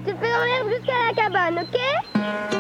te fais dans l'herbe jusqu'à la cabane, ok?